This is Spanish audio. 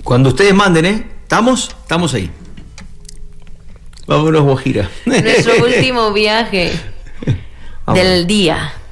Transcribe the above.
Cuando ustedes manden, estamos ahí. Vámonos, Guajira. Nuestro último viaje del día.